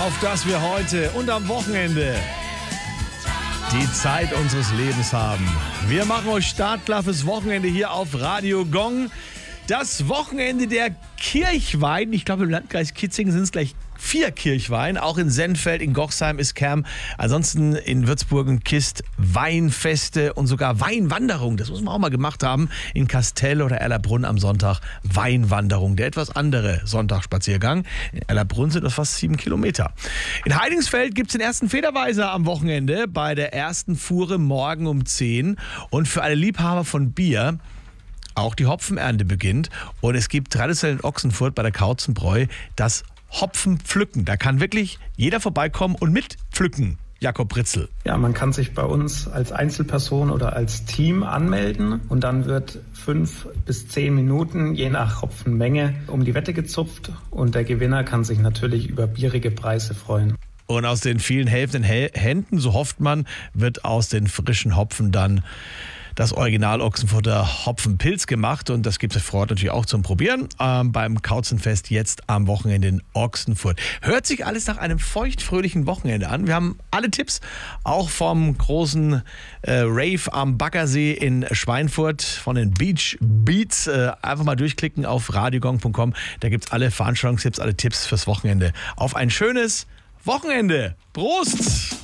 auf dass wir heute und am Wochenende die Zeit unseres Lebens haben. Wir machen euch startklar fürs Wochenende hier auf Radio Gong. Das Wochenende der Kirchweih. Ich glaube, im Landkreis Kitzingen sind es gleich 4 Kirchweihen. Auch in Sennfeld, in Gochsheim ist Kerm. Ansonsten in Würzburg und Kist Weinfeste und sogar Weinwanderung. Das muss man auch mal gemacht haben. In Kastell oder Erlabrunn am Sonntag Weinwanderung. Der etwas andere Sonntagsspaziergang. In Erlabrunn sind das fast 7 Kilometer. In Heidingsfeld gibt es den ersten Federweiser am Wochenende bei der ersten Fuhre morgen um 10. Und für alle Liebhaber von Bier auch die Hopfenernte beginnt. Und es gibt traditionell in Ochsenfurt bei der Kautzenbräu das Hopfenpflücken. Da kann wirklich jeder vorbeikommen und mitpflücken. Jakob Ritzel. Ja, man kann sich bei uns als Einzelperson oder als Team anmelden und dann wird 5 bis 10 Minuten, je nach Hopfenmenge, um die Wette gezupft und der Gewinner kann sich natürlich über bierige Preise freuen. Und aus den vielen helfenden Händen, so hofft man, wird aus den frischen Hopfen dann das Original Ochsenfurter Hopfenpilz gemacht und das gibt es vor Ort natürlich auch zum Probieren beim Kautzenfest jetzt am Wochenende in Ochsenfurt. Hört sich alles nach einem feuchtfröhlichen Wochenende an. Wir haben alle Tipps, auch vom großen Rave am Baggersee in Schweinfurt, von den Beach Beats. Einfach mal durchklicken auf radiogong.com. Da gibt es alle Veranstaltungstipps, alle Tipps fürs Wochenende. Auf ein schönes Wochenende. Prost!